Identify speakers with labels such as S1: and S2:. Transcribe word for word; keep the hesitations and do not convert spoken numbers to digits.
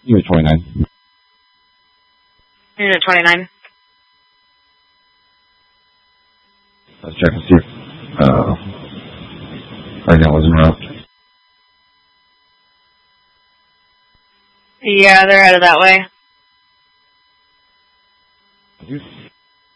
S1: Unit twenty-nine.
S2: Unit twenty-nine.
S1: Let's check and see if uh, pregnant was en route.
S2: Yeah, they're headed that way.
S1: Thank you.